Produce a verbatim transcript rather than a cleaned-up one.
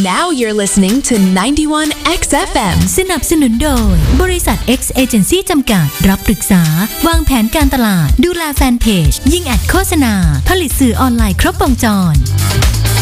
Now you're listening to ไนน์ตี้วัน เอ็กซ์ เอฟ เอ็มสนับสนุนโดยบริษัท X Agency จำกัดรับปรึกษาวางแผนการตลาดดูแลแฟนเพจยิงแอดโฆษณาผลิตสื่อออนไลน์ครบวงจร